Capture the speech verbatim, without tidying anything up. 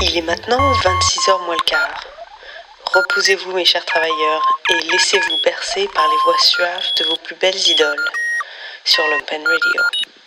Il est maintenant vingt-six heures moins le quart. Reposez-vous mes chers travailleurs et laissez-vous bercer par les voix suaves de vos plus belles idoles sur Lumpen Radio.